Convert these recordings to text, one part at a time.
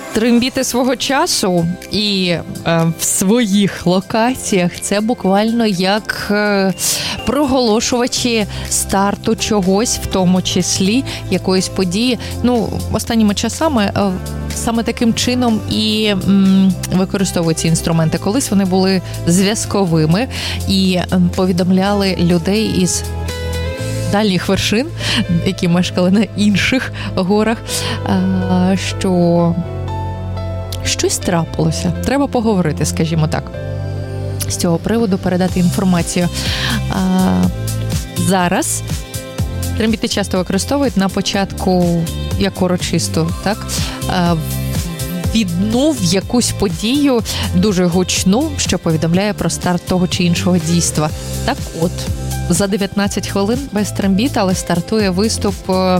Трембіти свого часу і в своїх локаціях це буквально як проголошувачі старту чогось, в тому числі якоїсь події. Ну, останніми часами саме таким чином і використовують ці інструменти. Колись вони були зв'язковими і повідомляли людей із дальніх вершин, які мешкали на інших горах, що щось трапилося. Треба поговорити, скажімо так, з цього приводу, передати інформацію. Зараз трембіти часто використовують на початку, як урочисту, так, відну в якусь подію дуже гучну, що повідомляє про старт того чи іншого дійства. Так от, за 19 хвилин без трембіт, але стартує виступ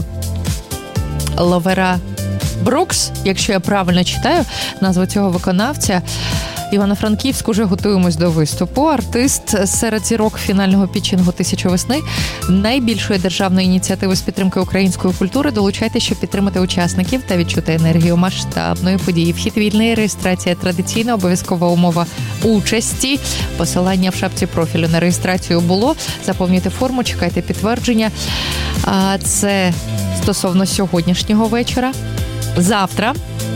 Ловера Брукс, якщо я правильно читаю назву цього виконавця. Івано-Франківськ, уже готуємось до виступу. Артист серед зірок фінального пітчингу «1000 весни», найбільшої державної ініціативи з підтримки української культури. Долучайтеся, щоб підтримати учасників та відчути енергію масштабної події. Вхід вільний, реєстрація традиційна, обов'язкова умова участі. Посилання в шапці профілю на реєстрацію було. Заповнюйте форму, чекайте підтвердження. Це стосовно сьогоднішнього вечора. Завтра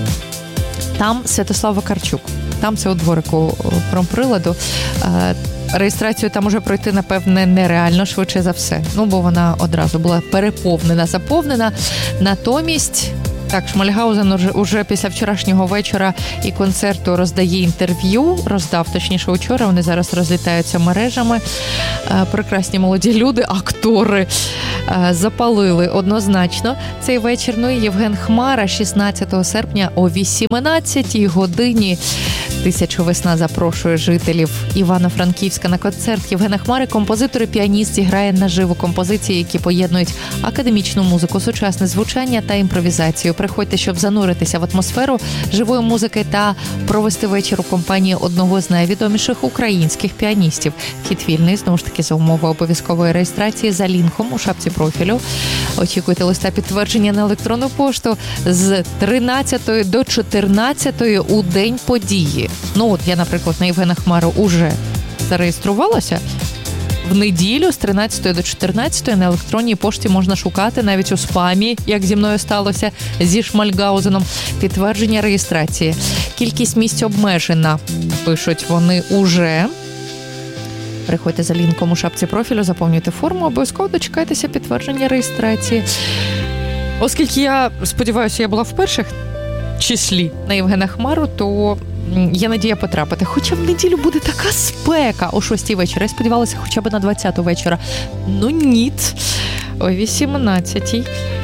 там Святослав Вакарчук. Там це у дворику промприладу. Реєстрацію там уже пройти, напевне, нереально, швидше за все. Ну, бо вона одразу була переповнена, заповнена. Натомість, так, Шмальгаузен уже після вчорашнього вечора і концерту роздає інтерв'ю. Роздав, точніше, учора. Вони зараз розлітаються мережами. Прекрасні молоді люди, актори запалили однозначно цей вечір. Ну і Євген Хмара 16 серпня о 18-й годині. 1000 весна запрошує жителів Івано-Франківська на концерт Євгена Хмари. Композитор і піаніст зіграє наживо композиції, які поєднують академічну музику, сучасне звучання та імпровізацію. Приходьте, щоб зануритися в атмосферу живої музики та провести вечір у компанії одного з найвідоміших українських піаністів. Вхід вільний, знову ж таки, за умови обов'язкової реєстрації за лінком у шапці профілю. Очікуйте листа підтвердження на електронну пошту з 13 до 14 у день події. Ну, от я, наприклад, на Євгена Хмару уже зареєструвалася. В неділю з 13 до 14 на електронній пошті можна шукати, навіть у спамі, як зі мною сталося, зі Шмальгаузеном, підтвердження реєстрації. Кількість місць обмежена, пишуть вони уже. Приходьте за лінком у шапці профілю, заповнюйте форму, обов'язково дочекайтеся підтвердження реєстрації. Оскільки я сподіваюся, я була в перших числі на Євгена Хмару, то є надія потрапити. Хоча в неділю буде така спека о 6-й вечора. Я сподівалася хоча б на 20-ту вечора. Ну, ніт. О 18-й.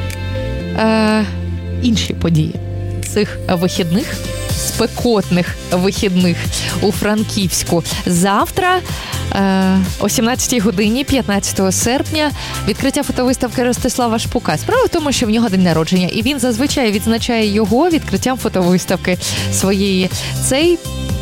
Інші події цих вихідних, спекотних вихідних у Франківську. Завтра о 17-й годині, 15 серпня, відкриття фотовиставки Ростислава Шпука. Справа в тому, що в нього день народження, і він зазвичай відзначає його відкриттям фотовиставки своєї. Цей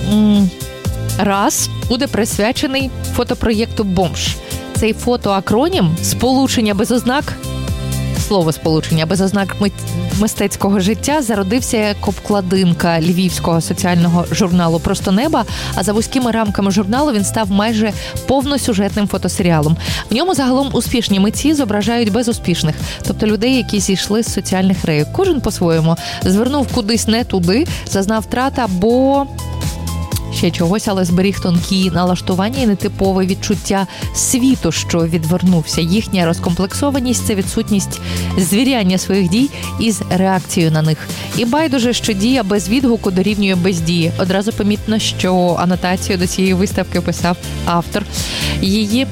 раз буде присвячений фотопроєкту «Бомж». Цей фотоакронім «Сполучення без ознак», слово «сполучення без ознак мистецького життя» зародився як обкладинка львівського соціального журналу «Просто неба», а за вузькими рамками журналу він став майже повносюжетним фотосеріалом. В ньому загалом успішні митці зображають безуспішних, тобто людей, які зійшли з соціальних рейок. Кожен по-своєму звернув кудись не туди, зазнав втрат або ще чогось, але зберіг тонкі налаштування і нетипове відчуття світу, що відвернувся. Їхня розкомплексованість – це відсутність звіряння своїх дій із реакцією на них. І байдуже, що дія без відгуку дорівнює бездії. Одразу помітно, що анотацію до цієї виставки писав автор. Її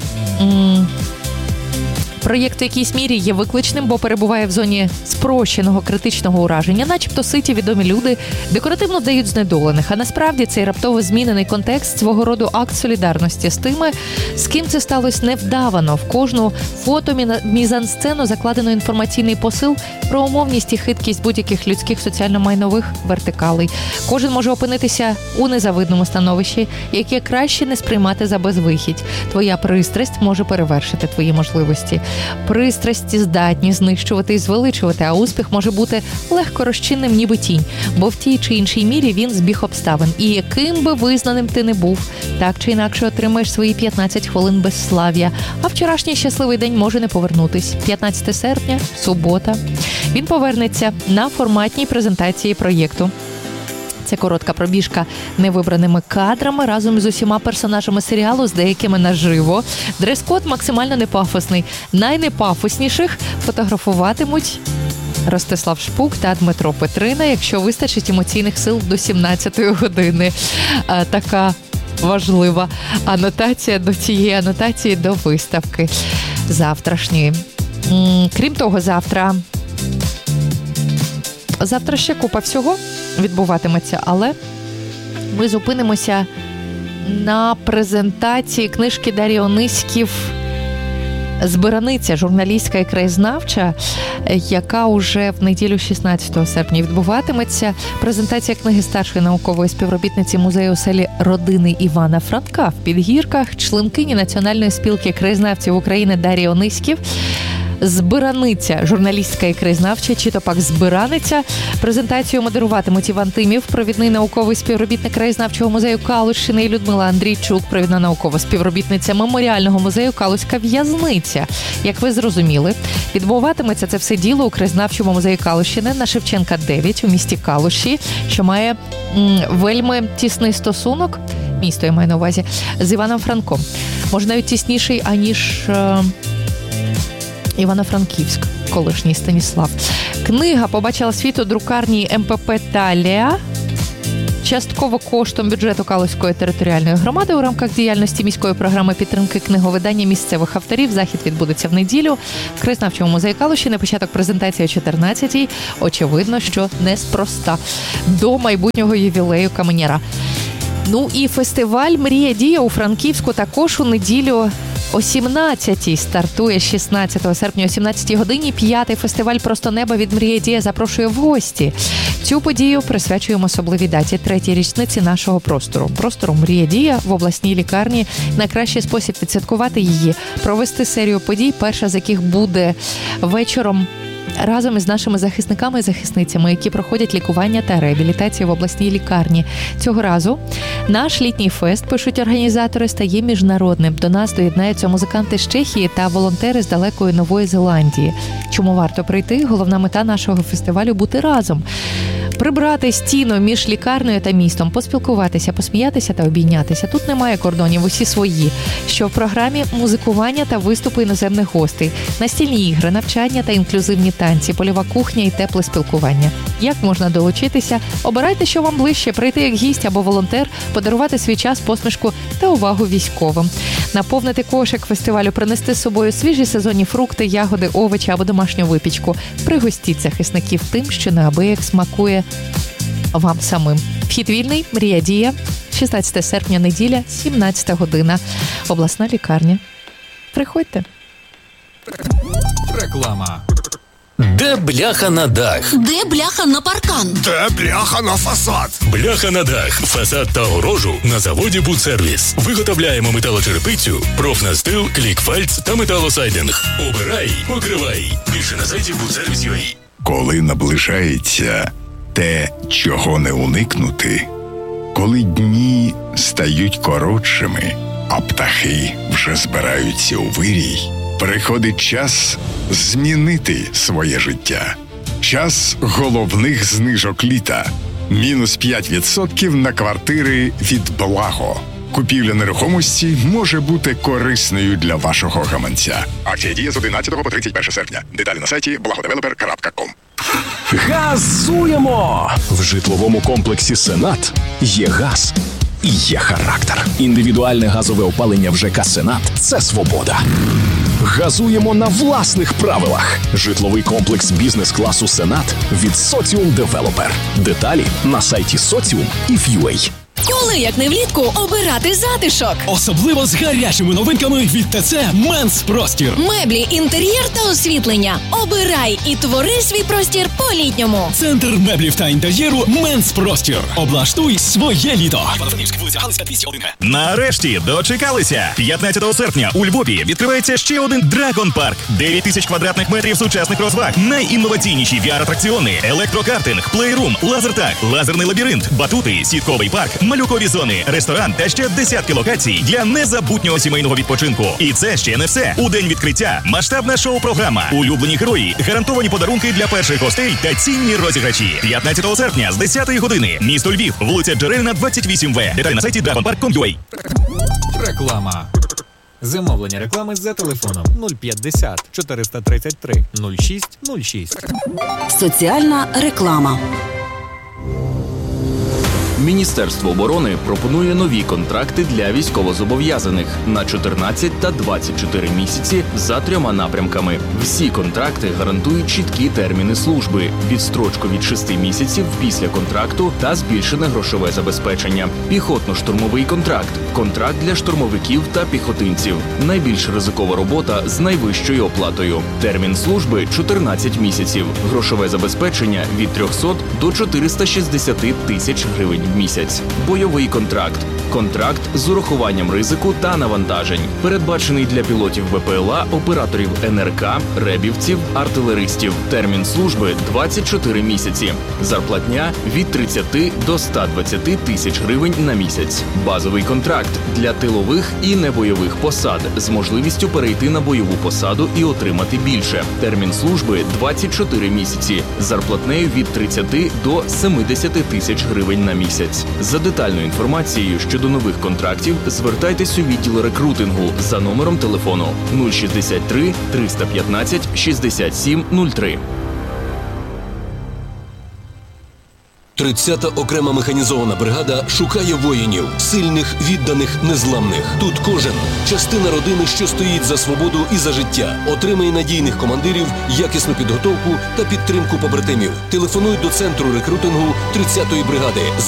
проєкт в якійсь мірі є викличним, бо перебуває в зоні спрощеного критичного ураження, начебто ситі відомі люди декоративно вдають знедолених, а насправді цей раптово змінений контекст свого роду акт солідарності з тими, з ким це сталося невдавано. В кожну фото-мізансцену закладено інформаційний посил про умовність і хиткість будь-яких людських соціально-майнових вертикалей. Кожен може опинитися у незавидному становищі, яке краще не сприймати за безвихідь. Твоя пристрасть може перевершити твої можливості. Пристрасті здатні знищувати і звеличувати, а успіх може бути легко розчинним, ніби тінь, бо в тій чи іншій мірі він збіг обставин. І яким би визнаним ти не був, так чи інакше отримаєш свої 15 хвилин безслав'я, а вчорашній щасливий день може не повернутись. 15 серпня, субота. Він повернеться на форматній презентації проєкту. Це коротка пробіжка невибраними кадрами разом з усіма персонажами серіалу, з деякими наживо. Дрес-код максимально непафосний. Найнепафосніших фотографуватимуть Ростислав Шпук та Дмитро Петрина, якщо вистачить емоційних сил до 17-ї години. Така важлива анотація до цієї анотації до виставки завтрашньої. Крім того, завтра ще купа всього відбуватиметься, але ми зупинимося на презентації книжки Дар'ї Ониськів «Збираниця», журналістська і краєзнавча, яка уже в неділю 16 серпня відбуватиметься. Презентація книги старшої наукової співробітниці музею оселі родини Івана Франка в Підгірках, членкині Національної спілки краєзнавців України Дар'ї Ониськів. «Збираниця», журналістська і краєзнавча, чи то пак «Збираниця». Презентацію модеруватимуть Іван Тимів, провідний науковий співробітник краєзнавчого музею Калущини, і Людмила Андрійчук, провідна наукова співробітниця меморіального музею «Калузька в'язниця». Як ви зрозуміли, відбуватиметься це все діло у краєзнавчому музеї Калущини на Шевченка 9 у місті Калуші, що має вельми тісний стосунок, місто я маю на увазі, з Іваном Франком. Може навіть тісніший, аніж Івано-Франківськ, колишній Станіслав. Книга побачила світ у друкарні МПП «Талія», частково коштом бюджету Калузької територіальної громади у рамках діяльності міської програми підтримки книговидання місцевих авторів. Захід відбудеться в неділю в краєзнавчому музеї Калущини. Початок презентації о 14-й. Очевидно, що неспроста. До майбутнього ювілею Каменяра. Ну і фестиваль «Мрія дія» у Франківську також у неділю о 17-й стартує 16 серпня о 17-й годині. 5-й фестиваль «Просто неба» від «Мрія дія» запрошує в гості. Цю подію присвячуємо особливій даті 3-й річниці нашого простору. Простору «Мрія дія» в обласній лікарні. Найкращий спосіб відсвяткувати її – провести серію подій, перша з яких буде вечором разом із нашими захисниками і захисницями, які проходять лікування та реабілітацію в обласній лікарні. Цього разу наш літній фест, пишуть організатори, стає міжнародним. До нас доєднаються музиканти з Чехії та волонтери з далекої Нової Зеландії. Чому варто прийти? Головна мета нашого фестивалю – бути разом. Прибрати стіну між лікарнею та містом, поспілкуватися, посміятися та обійнятися. Тут немає кордонів, усі свої. Що в програмі – музикування та виступи іноземних гостей, настільні ігри, навчання та інклюзивні танці, польова кухня і тепле спілкування. Як можна долучитися? Обирайте, що вам ближче, прийти як гість або волонтер, подарувати свій час, посмішку та увагу військовим. Наповнити кошик фестивалю, принести з собою свіжі сезонні фрукти, ягоди, овочі або домашню випічку. Пригостіть захисників тим, що неабияк смакує вам самим. Вхід вільний, «Мрія дія», 16 серпня, неділя, 17 година. Обласна лікарня. Приходьте. Реклама. Де бляха на дах? Де бляха на паркан? Де бляха на фасад? Бляха на дах, фасад та огорожу на заводі «Будсервіс». Виготовляємо металочерепицю, профнастил, клікфальц та металосайдинг. Обирай, покривай. Більше на сайті Будсервіс.ua. Коли наближається те, чого не уникнути, коли дні стають коротшими, а птахи вже збираються у вирій, приходить час змінити своє життя. Час головних знижок літа. Мінус 5% на квартири від Благо. Купівля нерухомості може бути корисною для вашого гаманця. Акція діє з 11 по 31 серпня. Деталі на сайті blagodeveloper.com. Газуємо! В житловому комплексі «Сенат» є газ і є характер. Індивідуальне газове опалення в ЖК «Сенат» – це свобода. Газуємо на власних правилах. Житловий комплекс бізнес-класу «Сенат» від Соціум Девелопер. Деталі на сайті Соціум і Ф'юей. Коли, як не влітку, обирати затишок? Особливо з гарячими новинками від ТЦ «Менс Простір». Меблі, інтер'єр та освітлення. Обирай і твори свій простір по-літньому. Центр меблів та інтер'єру «Менс Простір». Облаштуй своє літо. Нарешті дочекалися. 15 серпня у Львові відкривається ще один Драгон Парк. 9 тисяч квадратних метрів сучасних розваг, найінноваційніші VR-атракціони, електрокартинг, плейрум, лазертаг, лазерний лабіринт, батути, сітковий парк, малюкові зони, ресторан та ще десятки локацій для незабутнього сімейного відпочинку. І це ще не все. У день відкриття масштабна шоу-програма, улюблені герої, гарантовані подарунки для перших гостей та цінні розіграші. 15 серпня з 10 години. Місто Львів, вулиця Джерельна, 28В. Деталі на сайті dragonpark.com.ua. Реклама. Замовлення реклами за телефоном 050 433 06 06. Соціальна реклама. Міністерство оборони пропонує нові контракти для військовозобов'язаних на 14 та 24 місяці за 3 напрямками. Всі контракти гарантують чіткі терміни служби, відстрочку від 6 місяців після контракту та збільшене грошове забезпечення. Піхотно-штурмовий контракт, контракт для штурмовиків та піхотинців. Найбільш ризикова робота з найвищою оплатою. Термін служби – 14 місяців. Грошове забезпечення – від 300 до 460 тисяч гривень в місяць. Бойовий контракт. Контракт з урахуванням ризику та навантажень. Передбачений для пілотів БПЛА, операторів НРК, ребівців, артилеристів. Термін служби – 24 місяці. Зарплатня – від 30 до 120 тисяч гривень на місяць. Базовий контракт для тилових і небойових посад з можливістю перейти на бойову посаду і отримати більше. Термін служби – 24 місяці. Зарплатнею від 30 до 70 тисяч гривень на місяць. За детальною інформацією щодо нових контрактів звертайтесь у відділ рекрутингу за номером телефону 063 315 6703. 30-та окрема механізована бригада шукає воїнів, сильних, відданих, незламних. Тут кожен – частина родини, що стоїть за свободу і за життя. Отримає надійних командирів, якісну підготовку та підтримку побратимів. Телефонуй до центру рекрутингу 30-ї бригади